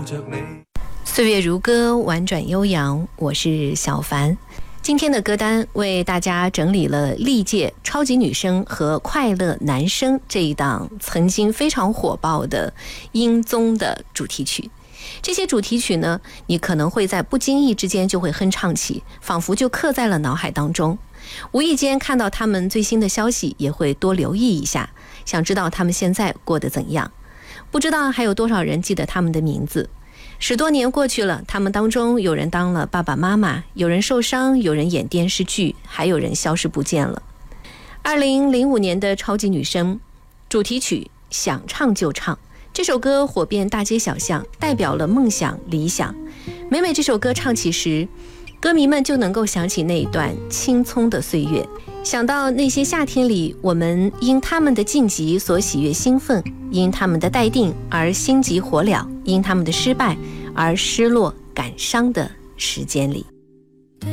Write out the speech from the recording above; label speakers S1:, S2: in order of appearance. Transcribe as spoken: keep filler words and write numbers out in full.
S1: 岁月如歌，婉转悠扬，我是小凡。今天的歌单为大家整理了历届超级女声和快乐男声这一档曾经非常火爆的音综的主题曲。这些主题曲呢，你可能会在不经意之间就会哼唱起，仿佛就刻在了脑海当中。无意间看到他们最新的消息，也会多留意一下，想知道他们现在过得怎样。不知道还有多少人记得他们的名字。十多年过去了，他们当中有人当了爸爸妈妈，有人受伤，有人演电视剧，还有人消失不见了。二零零五年的超级女声主题曲想唱就唱，这首歌火遍大街小巷，代表了梦想理想。每每这首歌唱起时，歌迷们就能够想起那一段青葱的岁月，想到那些夏天里我们因他们的晋级所喜悦兴奋，因他们的待定而心急火燎，因他们的失败而失落感伤的时间里。